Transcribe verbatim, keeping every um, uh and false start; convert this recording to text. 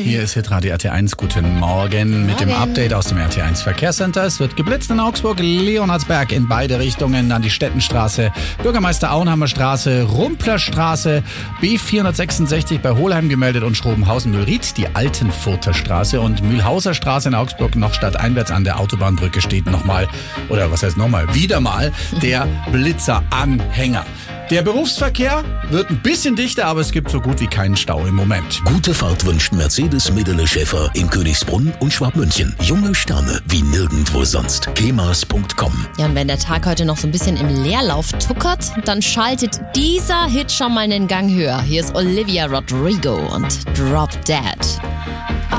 Hier ist Hitradio R T eins. Guten Morgen mit dem Update aus dem R T eins Verkehrscenter. Es wird geblitzt in Augsburg, Leonhardsberg in beide Richtungen, dann die Stettenstraße, Bürgermeister Auenhammer Straße, Rumpler Straße, B vierhundertsechsundsechzig bei Hohlheim gemeldet und Schrobenhausen-Mühlried, die Altenfurter Straße und Mühlhauser Straße in Augsburg noch stadteinwärts an der Autobahnbrücke steht nochmal, oder was heißt nochmal, wieder mal der Blitzeranhänger. Der Berufsverkehr wird ein bisschen dichter, aber es gibt so gut wie keinen Stau im Moment. Gute Fahrt wünscht Mercedes Medele Schäfer in Königsbrunn und Schwabmünchen. Junge Sterne wie nirgendwo sonst. kemas punkt com. Ja, und wenn der Tag heute noch so ein bisschen im Leerlauf tuckert, dann schaltet dieser Hit schon mal einen Gang höher. Hier ist Olivia Rodrigo und Drop Dead.